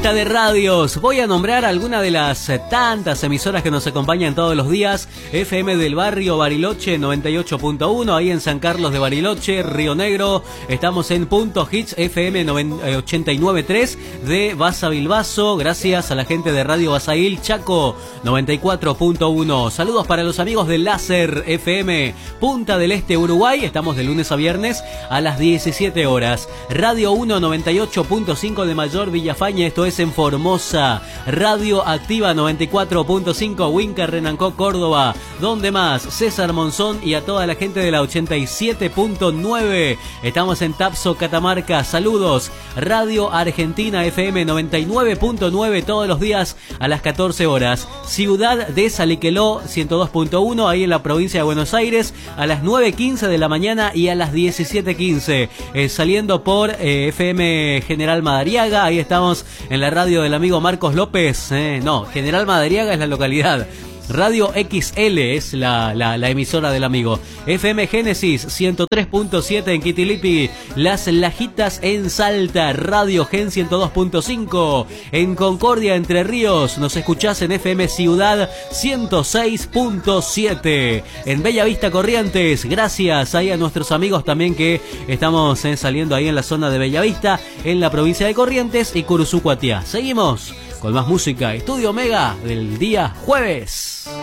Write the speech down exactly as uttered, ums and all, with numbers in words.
Vuelta de radios. Voy a nombrar alguna de las tantas emisoras que nos acompañan todos los días. F M del barrio Bariloche noventa y ocho punto uno, ahí en San Carlos de Bariloche, Río Negro. Estamos en Punto Hits F M ochenta y nueve punto tres de Baza Bilbaso. Gracias a la gente de Radio Basail Chaco noventa y cuatro punto uno. Saludos para los amigos de Láser F M Punta del Este, Uruguay. Estamos de lunes a viernes a las diecisiete horas. Radio uno noventa y ocho punto cinco de Mayor Villafaña, esto es en Formosa. Radio Activa noventa y cuatro punto cinco, Huinca, Renancó, Córdoba. ¿Dónde más? César Monzón y a toda la gente de la ochenta y siete punto nueve. Estamos en Tapso, Catamarca. Saludos. Radio Argentina F M noventa y nueve punto nueve todos los días a las catorce horas. Ciudad de Saliqueló ciento dos punto uno, ahí en la provincia de Buenos Aires, a las nueve quince de la mañana y a las diecisiete quince. Eh, saliendo por eh, F M General Madariaga, ahí estamos en la radio del amigo Marcos López. Eh, no, General Madariaga es la localidad. Radio X L es la, la, la emisora del amigo. F M Génesis ciento tres punto siete en Quitilipi. Las Lajitas en Salta. Radio Gen ciento dos punto cinco. En Concordia, Entre Ríos, nos escuchás en F M Ciudad ciento seis punto siete. En Bella Vista, Corrientes, gracias ahí a nuestros amigos también que estamos eh, saliendo ahí en la zona de Bella Vista, en la provincia de Corrientes y Curuzucuatiá. Seguimos con más música. Estudio Mega del día jueves.